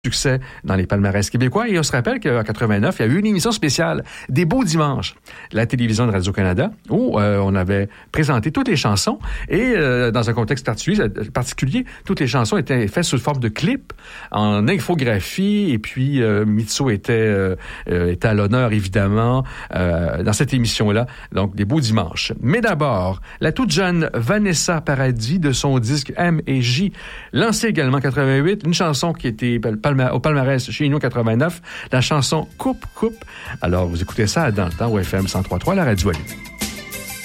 succès dans les palmarès québécois. Et on se rappelle qu'en 89, il y a eu une émission spéciale des Beaux Dimanches, la télévision de Radio-Canada, où on avait présenté toutes les chansons et dans un contexte particulier, toutes les chansons étaient faites sous forme de clips, en infographie, et puis Mitso était à l'honneur, évidemment, dans cette émission-là, donc des Beaux Dimanches. Mais d'abord, la toute jeune Vanessa Paradis, de son disque M et J, lancé également en 88, une chanson qui était au palmarès chez nous en 89, la chanson Coupe. Alors, vous écoutez ça dans le temps au FM 103.3, la radio à Lévis.